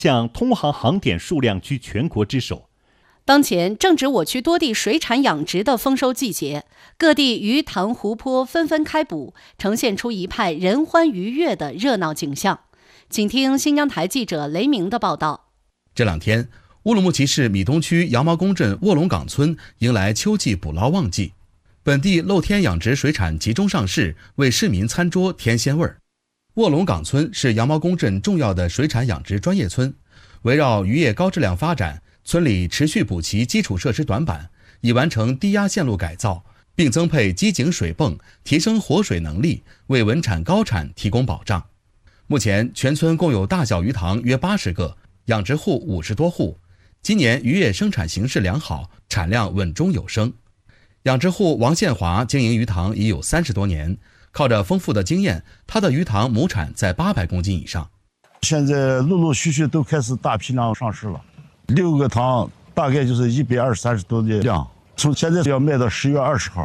向通航航点数量居全国之首。 当前正值我区多地水产养殖的丰收季节，各地鱼塘湖泊纷纷开捕，呈现出一派人欢愉悦的热闹景象。请听新疆台记者雷鸣的报道。 这两天，乌鲁木齐市米东区羊毛公镇卧龙岗村迎来秋季捕捞旺季，本地露天养殖水产集中上市，为市民餐桌添鲜味儿。卧龙岗村是羊毛公镇重要的水产养殖专业村，围绕渔业高质量发展，村里持续补齐基础设施短板，已完成低压线路改造，并增配机井水泵，提升活水能力，为稳产高产提供保障。目前全村共有大小鱼塘约80个，养殖户50多户。今年渔业生产形势良好，产量稳中有升。养殖户王宪华经营鱼塘已有30多年，靠着丰富的经验，他的鱼塘亩产在800公斤以上。 现在陆陆续续都开始大批量上市了，6个塘大概就是120-130多的量，从现在要卖到10月20号。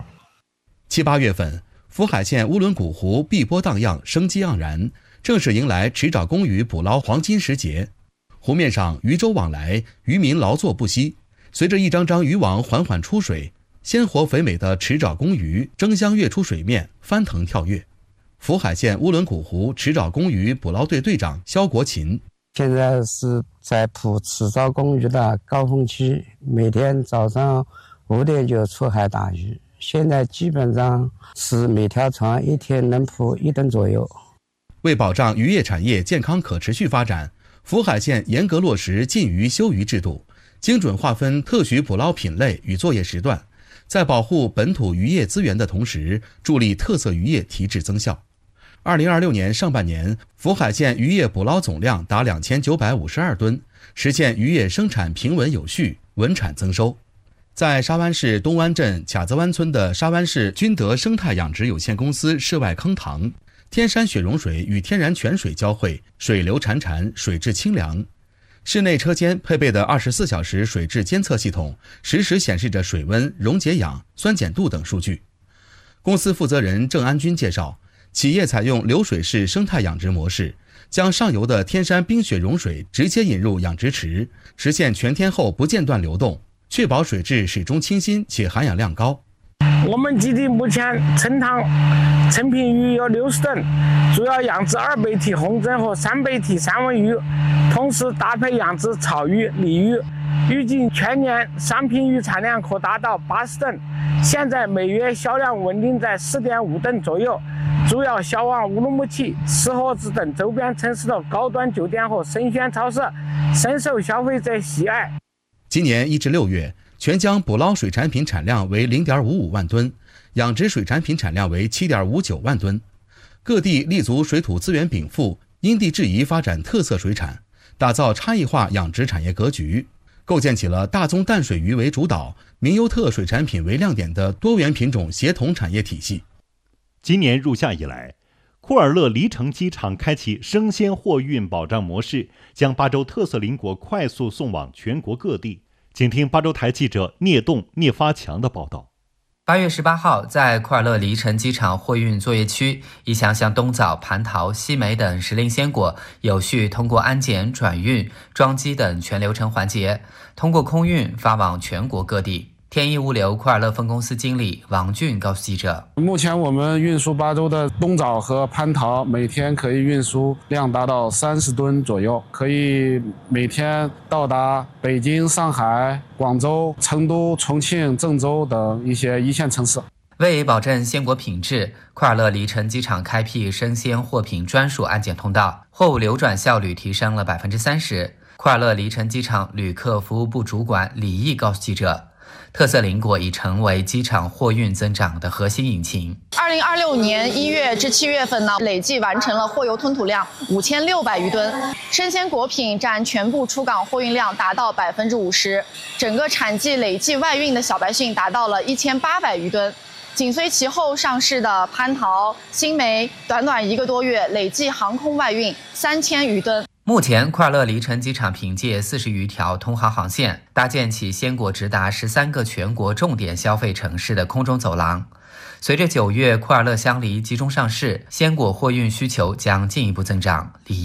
7、8月份，福海县乌伦古湖碧波荡漾，生机盎然，正式迎来池沼公鱼捕捞黄金时节。湖面上渔舟往来，渔民劳作不息。随着一张张渔网缓缓出水，鲜活肥美的池沼公鱼争相跃出水面，翻腾跳跃。福海县乌伦古湖池沼公鱼捕捞队队长肖国勤： 现在是在捕池沼公鱼的高峰期，每天早上5点就出海打鱼。现在基本上是每条船一天能捕1吨左右。 为保障渔业产业健康可持续发展，福海县严格落实禁渔休渔制度，精准划分特许捕捞品类与作业时段，在保护本土渔业资源的同时，助力特色渔业提质增效。2026年上半年，福海县渔业捕捞总量达2952吨，实现渔业生产平稳有序，稳产增收。在沙湾市东湾镇卡子湾村的沙湾市君德生态养殖有限公司室外坑塘，天山雪融水与天然泉水交汇，水流潺潺，水质清凉。室内车间配备的24小时水质监测系统，实时显示着水温、溶解氧、酸碱度等数据。公司负责人郑安军介绍，企业采用流水式生态养殖模式，将上游的天山冰雪融水直接引入养殖池，实现全天候不间断流动，确保水质始终清新且含氧量高。 我们基地目前成塘成品鱼有60吨，主要养殖2倍体红针和3倍体三文鱼，同时搭配养殖草鱼、鲤鱼，预计全年商品鱼产量可达到80吨。现在每月销量稳定在4.5吨左右，主要销往乌鲁木齐、石河子等周边城市的高端酒店和生鲜超市，深受消费者喜爱。 今年1至6月，全疆捕捞水产品产量为0.55万吨，养殖水产品产量为7.59万吨。各地立足水土资源禀赋，因地制宜发展特色水产，打造差异化养殖产业格局，构建起了大宗淡水鱼为主导、名优特水产品为亮点的多元品种协同产业体系。 今年入夏以来，库尔勒离城机场开启生鲜货运保障模式，将巴州特色邻国快速送往全国各地。请听巴州台记者聂发强的报道。 8月18号，在库尔勒离城机场货运作业区，一箱箱冬枣、蟠桃、西梅等时令鲜果，有序通过安检、转运、装机等全流程环节，通过空运发往全国各地。天一物流库尔勒分公司经理王俊告诉记者， 目前我们运输巴州的冬枣和蟠桃每天可以运输量达到30吨左右，可以每天到达北京、上海、广州、成都、重庆、郑州等一些一线城市。 为保证鲜果品质，库尔勒离城机场开辟生鲜货品专属安检通道，货物流转效率提升了30%。库尔勒离城机场旅客服务部主管李毅告诉记者，特色邻果已成为机场货运增长的核心引擎。 2026年1月至7月份呢，累计完成了货邮吞吐量5600余吨，生鲜果品占全部出港货运量达到50%，整个产季累计外运的小白蕈达到了1800余吨。紧随其后上市的蟠桃、新梅，短短1个多月累计航空外运3000余吨。 目前，库尔勒离城机场凭借40余条通航航线，搭建起鲜果直达13个全国重点消费城市的空中走廊。随着9月库尔勒香梨集中上市，鲜果货运需求将进一步增长。李毅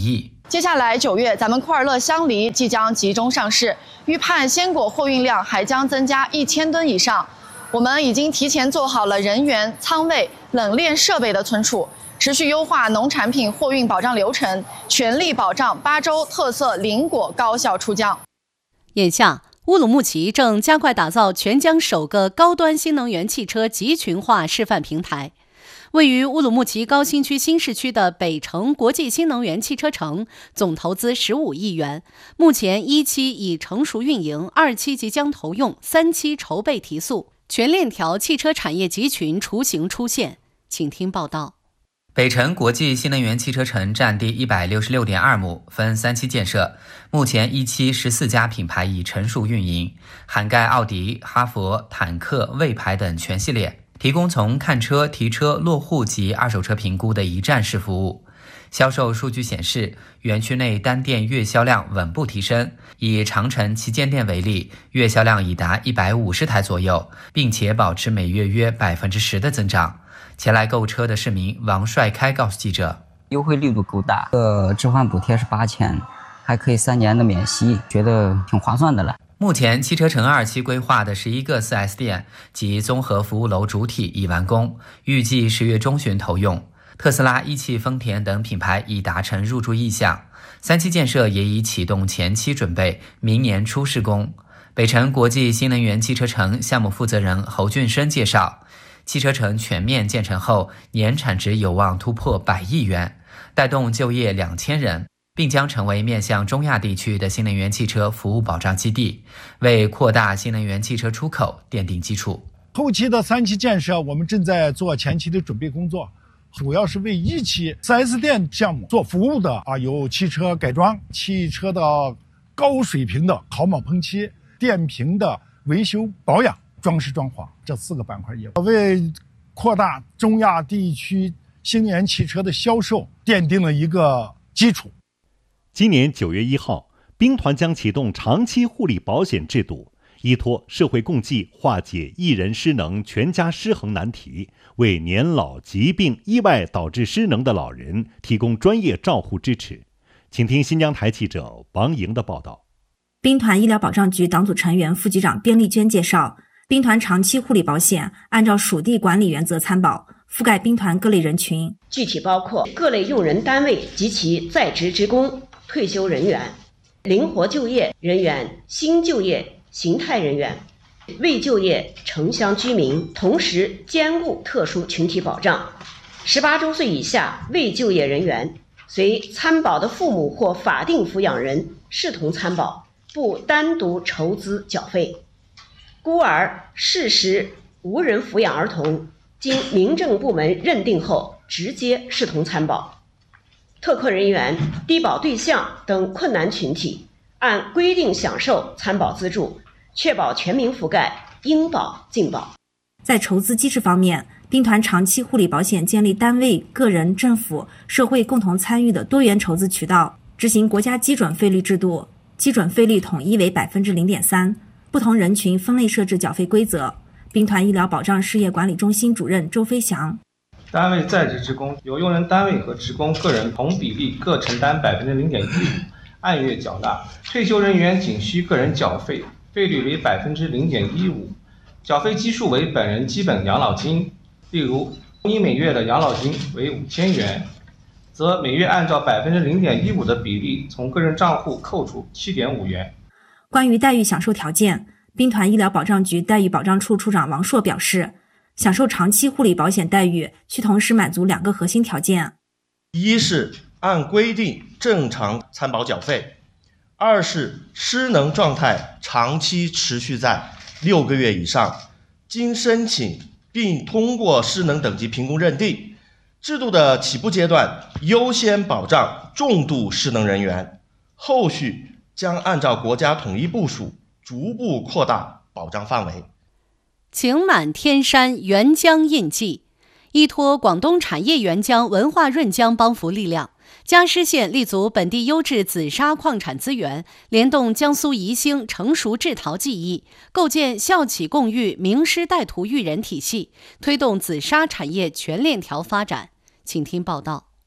接下来9月，咱们库尔勒香梨即将集中上市，预判鲜果货运量还将增加1000吨以上。我们已经提前做好了人员、仓位、冷链设备的存储，持续优化农产品货运保障流程，全力保障巴州特色林果高效出江。 眼下，乌鲁木齐正加快打造全疆首个高端新能源汽车集群化示范平台。位于乌鲁木齐高新区新市区的北城国际新能源汽车城，总投资15亿元，目前1期已成熟运营，2期即将投用，3期筹备提速，全链条汽车产业集群雏形出现。请听报道。 北城国际新能源汽车城占地166.2亩，分3期建设。目前1期14家品牌已成熟运营，涵盖奥迪、哈弗、坦克、魏牌等全系列，提供从看车、提车、落户及二手车评估的一站式服务。销售数据显示，园区内单店月销量稳步提升。以长城旗舰店为例，月销量已达150台左右，并且保持每月约10%的增长。前来购车的市民王帅开告诉记者， 优惠力度够大，置换补贴是8000，还可以3年的免息，觉得挺划算的了。 目前汽车城2期规划的11个 4S 店及综合服务楼主体已完工，预计10月中旬投用。特斯拉、一汽、丰田等品牌已达成入驻意向，3期建设也已启动前期准备，明年初施工。北城国际新能源汽车城项目负责人侯俊生介绍，汽车城全面建成后，年产值有望突破100亿元，带动就业2000人，并将成为面向中亚地区的新能源汽车服务保障基地，为扩大新能源汽车出口奠定基础。 后期的3期建设，我们正在做前期的准备工作，主要是为1期 4S 店项目做服务的有汽车改装、汽车的高水平的烤铆喷漆、电瓶的维修保养、装饰装潢这4个板块业务，为扩大中亚地区新能源汽车的销售奠定了一个基础。 今年9月1号，兵团将启动长期护理保险制度，依托社会共济，化解一人失能、全家失衡难题，为年老、疾病、意外导致失能的老人提供专业照护支持。请听新疆台记者王莹的报道。 兵团医疗保障局党组成员、副局长边丽娟介绍，兵团长期护理保险按照属地管理原则参保，覆盖兵团各类人群， 具体包括各类用人单位及其在职职工、退休人员、灵活就业人员、新就业形态人员、未就业城乡居民，同时兼顾特殊群体保障。18周岁以下未就业人员，随参保的父母或法定抚养人视同参保，不单独筹资缴费。孤儿、适时无人抚养儿童，经民政部门认定后，直接视同参保。特困人员、低保对象等困难群体，按规定享受参保资助，确保全民覆盖，应保尽保。 在筹资机制方面，兵团长期护理保险建立单位、个人、政府、社会共同参与的多元筹资渠道，执行国家基准费率制度，基准费率统一为 0.3%， 不同人群分类设置缴费规则。兵团医疗保障事业管理中心主任周飞翔， 单位在职职工由用人单位和职工个人同比例各承担 0.15%， 按月缴纳。退休人员仅需个人缴费，费率为 0.15%， 缴费基数为本人基本养老金。例如，你每月的养老金为5000元，则每月按照 0.15% 的比例从个人账户扣除 7.5元。 关于待遇享受条件，兵团医疗保障局待遇保障处处长王硕表示，享受长期护理保险待遇需同时满足2个核心条件： 一是按规定正常参保缴费，二是失能状态长期持续在6个月以上，经申请并通过失能等级评估认定。制度的起步阶段优先保障重度失能人员，后续将按照国家统一部署逐步扩大保障范围。 晴满天山，沅江印记。依托广东产业沅江、文化润江帮扶力量，嘉施县立足本地优质紫砂矿产资源，联动江苏宜兴成熟制陶技艺，构建校企共育、名师带徒育人体系，推动紫砂产业全链条发展。请听报道。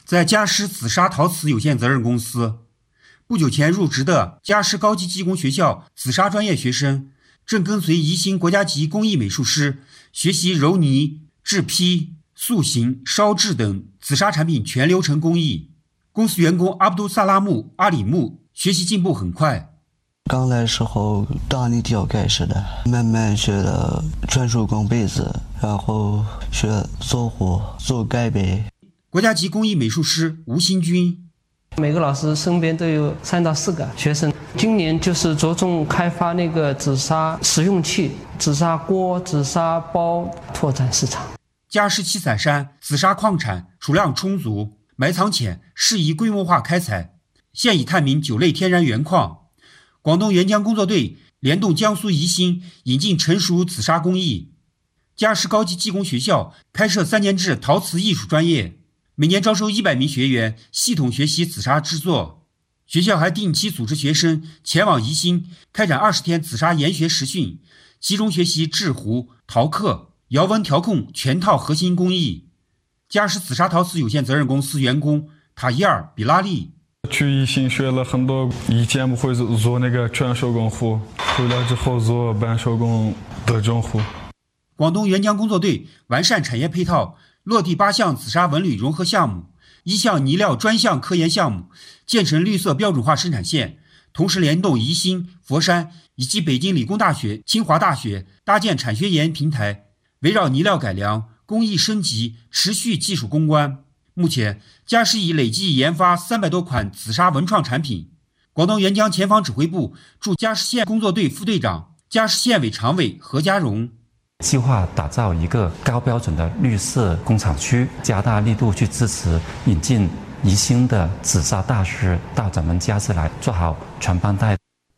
在嘉实紫砂陶瓷有限责任公司。不久前入职的嘉实高级技工学校紫砂专业学生，正跟随宜兴国家级工艺美术师学习揉泥、制坯、塑形、烧制等紫砂产品全流程工艺。公司员工阿卜杜萨拉木、阿里木学习进步很快。 刚来时候大力雕开始的，慢慢学了传手工被子，然后学做火、做盖杯。 国家级工艺美术师吴新军。 每个老师身边都有3到4个学生，今年就是着重开发那个紫砂实用器、紫砂锅、紫砂包，拓展市场。 嘉实七彩山紫砂矿产储量充足，埋藏浅，适宜规模化开采，现已探明9类天然原矿。广东援疆工作队联动江苏宜兴，引进成熟紫砂工艺。嘉实高级技工学校开设3年制陶瓷艺术专业，每年招收100名学员，系统学习紫砂制作。学校还定期组织学生前往宜兴，开展20天紫砂研学实训，集中学习制壶、陶刻、窑温调控全套核心工艺。嘉实紫砂陶瓷有限责任公司员工塔伊尔·比拉利。 去宜兴学了很多，以前不会做那个全手工壶，回来之后做半手工德政壶。 广东援疆工作队完善产业配套，落地8项紫砂纹理融合项目，1项泥料专项科研项目，建成绿色标准化生产线，同时联动宜兴、佛山以及北京理工大学、清华大学搭建产学研平台，围绕泥料改良、工艺升级持续技术攻关。目前嘉实已累计研发300多款紫砂文创产品。广东援疆前方指挥部驻嘉实县工作队副队长、嘉实县委常委何家荣。 计划打造一个高标准的绿色工厂区，加大力度去支持引进宜兴的紫砂大师到咱们嘉实来做好传帮带。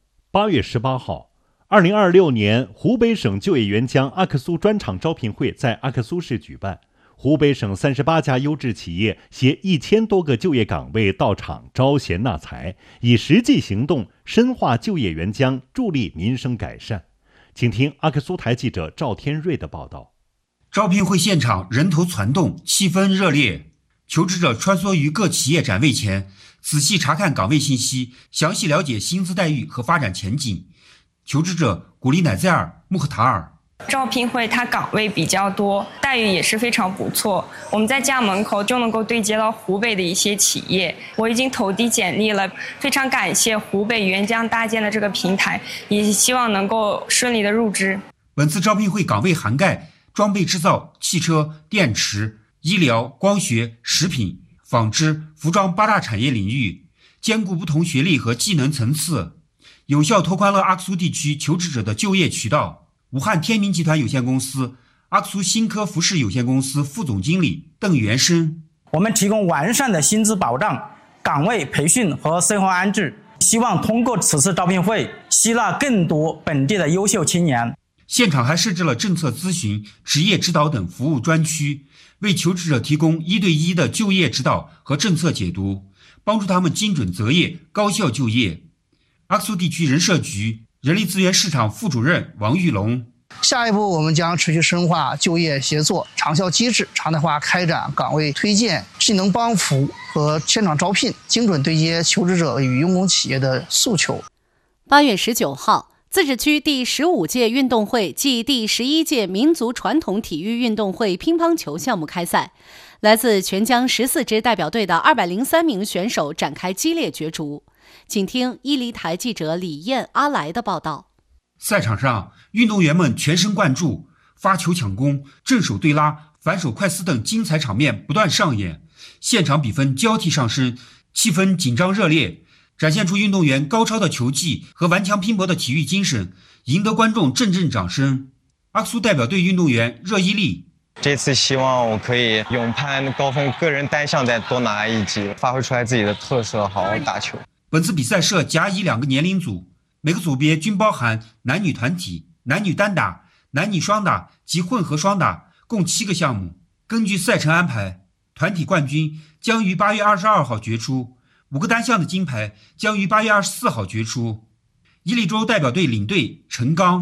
8月18号，2026年湖北省就业援疆阿克苏专场招聘会在阿克苏市举办。湖北省38家优质企业携1000多个就业岗位到场招贤纳才，以实际行动深化就业援疆，助力民生改善。请听阿克苏台记者赵天瑞的报道。 招聘会现场人头攒动，气氛热烈。求职者穿梭于各企业展位前，仔细查看岗位信息，详细了解薪资待遇和发展前景。求职者古丽乃在尔、穆赫塔尔。 招聘会它岗位比较多，待遇也是非常不错。我们在家门口就能够对接到湖北的一些企业，我已经投递简历了，非常感谢湖北援疆搭建的这个平台，也希望能够顺利的入职。 本次招聘会岗位涵盖装备制造、汽车、电池、医疗、光学、食品、纺织、服装8大产业领域，兼顾不同学历和技能层次，有效拓宽了阿克苏地区求职者的就业渠道。武汉天明集团有限公司、阿克苏新科服饰有限公司副总经理邓元生。 我们提供完善的薪资保障、岗位培训和生活安置，希望通过此次招聘会吸纳更多本地的优秀青年。 现场还设置了政策咨询、职业指导等服务专区，为求职者提供1对1的就业指导和政策解读，帮助他们精准择业、高效就业。阿克苏地区人社局人力资源市场副主任王玉龙。 下一步，我们将持续深化就业协作长效机制，常态化开展岗位推荐、技能帮扶和现场招聘，精准对接求职者与用工企业的诉求。 8月19号，自治区第15届运动会暨第11届民族传统体育运动会乒乓球项目开赛，来自全疆14支代表队的203名选手展开激烈角逐。请听伊犁台记者李燕、阿来的报道。 赛场上，运动员们全神贯注，发球抢攻、正手对拉、反手快撕等精彩场面不断上演，现场比分交替上升，气氛紧张热烈，展现出运动员高超的球技和顽强拼搏的体育精神，赢得观众阵阵掌声。阿克苏代表队运动员热依丽。 这次希望我可以勇攀高峰，个人单项再多拿1级，发挥出来自己的特色，好好打球。 本次比赛设甲乙2个年龄组，每个组别均包含男女团体、男女单打、男女双打及混合双打，共7个项目。根据赛程安排，团体冠军将于8月22号决出，5个单项的金牌将于8月24号决出。伊犁州代表队领队陈刚。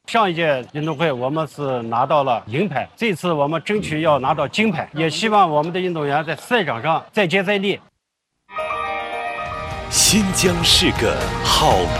上一届运动会我们是拿到了银牌，这次我们争取要拿到金牌，也希望我们的运动员在赛场上再接再厉。 新疆是个好